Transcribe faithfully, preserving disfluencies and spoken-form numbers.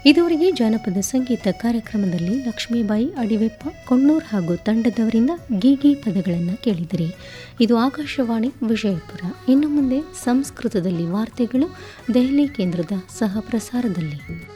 ಇದುವರೆಗೆ ಜಾನಪದ ಸಂಗೀತ ಕಾರ್ಯಕ್ರಮದಲ್ಲಿ ಲಕ್ಷ್ಮೀಬಾಯಿ ಅಡಿವೆಪ್ಪ ಕೊಣ್ಣೂರ್ ಹಾಗೂ ತಂಡದವರಿಂದ ಗೀಗಿ ಪದಗಳನ್ನು ಕೇಳಿದಿರಿ. ಇದು ಆಕಾಶವಾಣಿ ವಿಜಯಪುರ. ಇನ್ನು ಮುಂದೆ ಸಂಸ್ಕೃತದಲ್ಲಿ ವಾರ್ತೆಗಳು ದೆಹಲಿ ಕೇಂದ್ರದ ಸಹ ಪ್ರಸಾರದಲ್ಲಿ.